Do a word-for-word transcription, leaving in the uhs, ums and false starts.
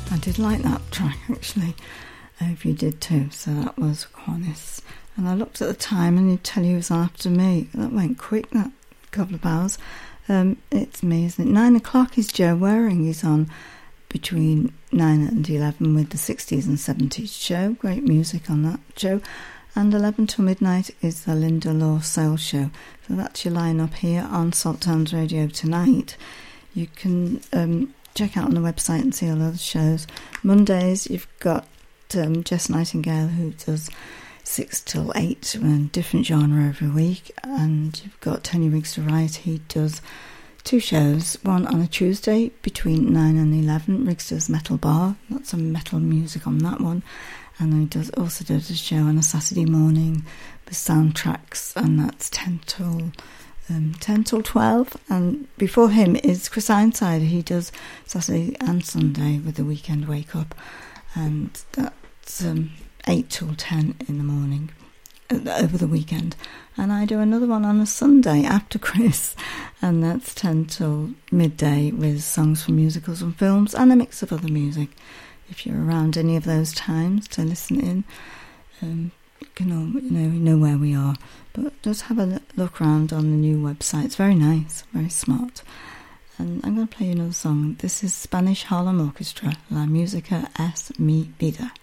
I did like that track actually. I hope you did too. So that was Juanes. And I looked at the time and he'd tell you it was after me. That went quick, that couple of hours. Um, it's me, isn't it? Nine o'clock is Joe Waring. He's on between nine and eleven with the sixties and seventies show. Great music on that show. And eleven till midnight is the Linda Law Sales Show. So that's your line-up here on Salt Towns Radio tonight. You can um, check out on the website and see all other shows. Mondays, you've got um, Jess Nightingale, who does six till eight, and different genre every week. And you've got Tony Riggs to Write. He does two shows, one on a Tuesday between nine and eleven. Riggs does Metal Bar. Lots of metal music on that one. And he does also does a show on a Saturday morning with soundtracks, and that's ten till um, ten till twelve. And before him is Chris Ironside. He does Saturday and Sunday with the Weekend Wake Up, and that's um, eight till ten in the morning uh, over the weekend. And I do another one on a Sunday after Chris, and that's ten till midday with songs from musicals and films and a mix of other music. If you're around any of those times to listen in, um, you can all, you know, you know where we are. But just have a look around on the new website. It's very nice, very smart. And I'm going to play you another song. This is Spanish Harlem Orchestra, La Música es mi vida.